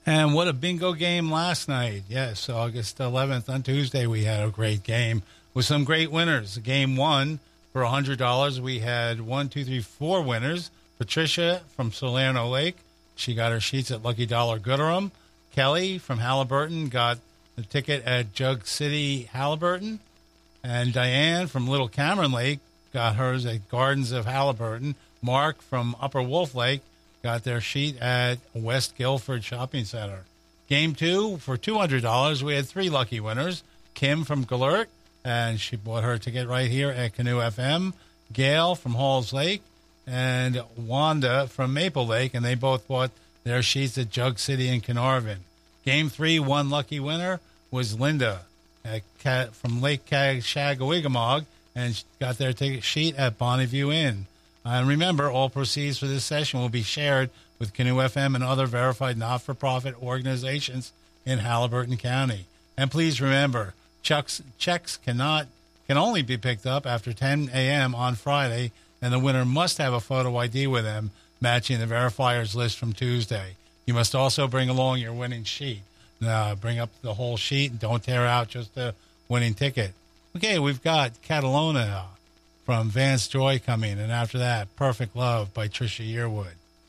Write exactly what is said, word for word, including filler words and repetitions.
And what a bingo game last night. Yes, August eleventh on Tuesday, we had a great game with some great winners. Game one, for one hundred dollars, we had one, two, three, four winners. Patricia from Salerno Lake, she got her sheets at Lucky Dollar Gooderham. Kelly from Halliburton got the ticket at Jug City Halliburton. And Diane from Little Cameron Lake got hers at Gardens of Halliburton. Mark from Upper Wolf Lake got their sheet at West Guilford Shopping Center. Game two, for two hundred dollars, we had three lucky winners. Kim from Galert, and she bought her ticket right here at Canoe F M. Gail from Halls Lake, and Wanda from Maple Lake, and they both bought their sheets at Jug City and Carnarvon. Game three, one lucky winner was Linda at Cat, from Lake Shagawigamog, and got their ticket sheet at Bonneview Inn. And remember, all proceeds for this session will be shared with Canoe F M and other verified not-for-profit organizations in Halliburton County. And please remember, checks, checks cannot can only be picked up after ten a.m. on Friday, and the winner must have a photo I D with them matching the verifiers list from Tuesday. You must also bring along your winning sheet. Uh, bring up the whole sheet and don't tear out just the winning ticket. Okay, we've got Catalona from Vance Joy coming, and after that, Perfect Love by Trisha Yearwood.